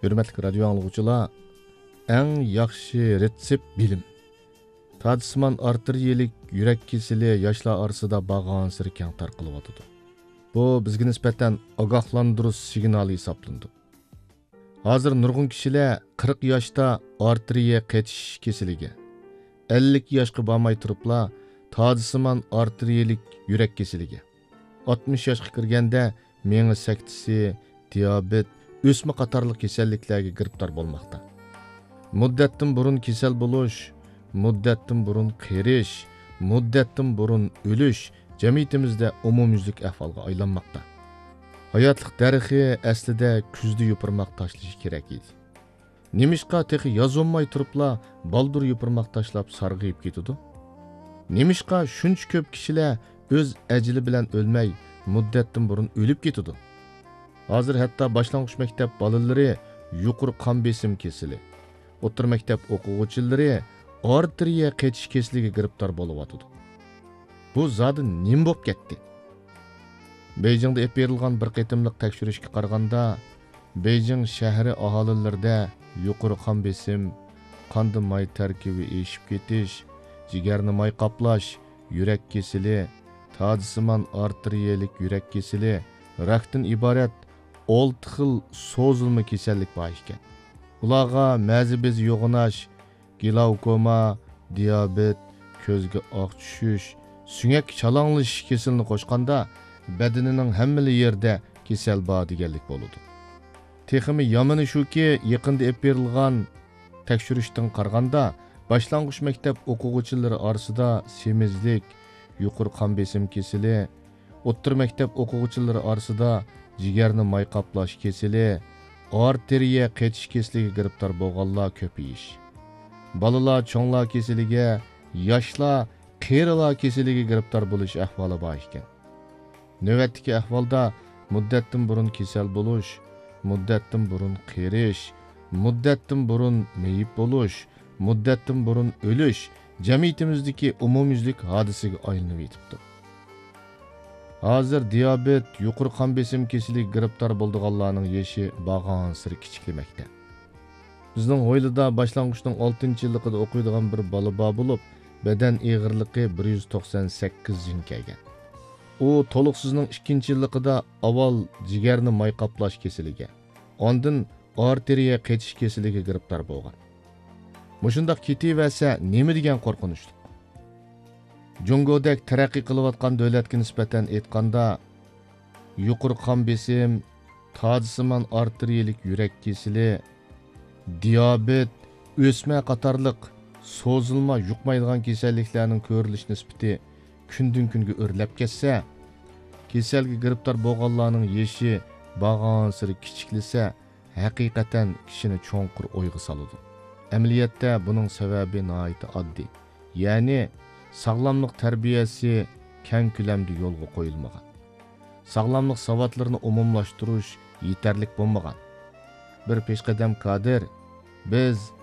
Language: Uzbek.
Hürmetli radyo anlıqçılar, en yaxşı retsept bilim. Tadisman arteriyelik yürek kesili yaşlar arasında bağan sırı keng tarqılıb atıdı. Bu bizge nisbeten agahlandırış signali hesaplandı. Hazır nurgun kişiler 40 yaşta arteriye qetiş kesiliga, 50 yaşqa barmay turupla tadisman arteriyelik yürek kesiliga, 60 yaşqa kirgende meni sektisi, diabet, ösme qatarlıq keselliklerge giriptar bolmakta. Muddettin burun kesel buluş, muddettin burun qeriş, muddettin burun ölüş cemiyetimizde umumyüzlük ahvalga aylanmakta. Hayatlık dərixi əslida küzde yupurmak taşlışı kerek idi. Nemişqa texi yaz olmay turupla baldur yupurmak taşlap sargıyıp getidu? Nemişqa şunç köp kişiler öz əcili bilen ölmey muddettin burun ölüp getidu? Hazır hatta başlangıç mektep balaları yuqur kan besim kesili, o'tir mektep o'quvchilari arteriya qetish kesiliga giribtor bo'lib atudi. Bu zodi nim bo'lib ketdi? Beijingda ep berilgan bir qitimliq tekshirishga qaraganda, Beijing shahri aholilarida yuqori qon besim, qonda may tarkibi eshib ketish, jigarni may qaplash, yurak kesili, tadsimon arteriyalik yurak kesili, rakdan iborat 6 xil so'zilma kasallik bor ekan. Ularga ma'zi bezi yo'g'inash, glavkoma, diabet, ko'zga oq tushish, suyak chalanglashish kasalini qo'shganda badanining hamma yerda kasal bor deganlik bo'ladi. Texmi yomoni shuki, yaqinda ep berilgan tekshirishdan qaraganda, boshlang'ich maktab o'quvchilari orasida semizlik, yuqori qon besim kasali, o'rta maktab o'quvchilari orasida jigarni may qaplash kesili, arteriya qetish kesiliga giribtor bo'lganlar ko'payish. Balalar cho'nglar kesiliga, yoshlar qerilar kesiliga giribtor bo'lish ahvoli bor ekan. Navbatdagi ahvolda muddatdan burun kasal bo'lish, muddatdan burun qerish, muddatdan burun meyib bo'lish, muddatdan burun o'lish jamiyatimizdagi umumyuzlik hodisiga aylanib yetibdi. Hazır diabet, yuqur qon besim kesiliga giribtor bo'lganlarning yaşı bag'an siri kichiklemekte. Bizning hoylida boshlang'ichning 6-yilligida o'qiydigan bir bola bor bo'lib, badan eg'irligi 198 kelgan. U to'liqsizning 2-yilligida avval jigarni may qaplash kesiliga, ondan arteriya qetish kesiliga giribtor bo'lgan. Mushundaq ketaversa nima degan qo'rqinchli? Jungodek taraqqiy qilayotgan davlatga nisbatan aytganda, yuqori qon besim, tadsimon arteriyalik yurak kesili, diabet, o'sma qatorliq so'zilma yuqmaydigan kasalliklarning ko'rilish nisbati kundan kunga o'rlab ketsa, kasalga giribtor bo'lganlarning yashi bag'on siri kichiklisa, haqiqatan kishini cho'nqur o'yga soladi. Amaliyotda buning sababi nihoyat oddiy. Ya'ni sağlamlık terbiyesi keng ko'lamda yo'lga qo'yilmagan. Sağlamlık savatlarını umumlaştırış yeterlik bo'lmagan. Bir peshqadam kadr biz